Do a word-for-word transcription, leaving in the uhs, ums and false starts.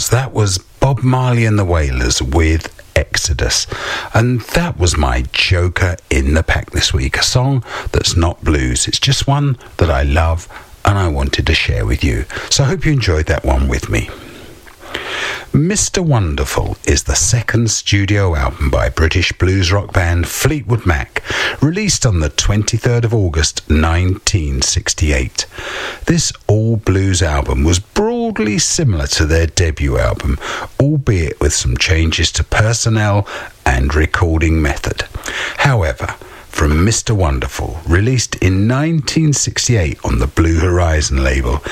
was. That was Bob Marley and the Wailers with Exodus. And that was my Joker in the pack this week. A song that's not blues. It's just one that I love and I wanted to share with you. So I hope you enjoyed that one with me. Mister Wonderful is the second studio album by British blues rock band Fleetwood Mac, released on the twenty-third of August nineteen sixty-eight. This all-blues album was broadly similar to their debut album, albeit with some changes to personnel and recording method. However, from Mister Wonderful, released in nineteen sixty-eight on the Blue Horizon label,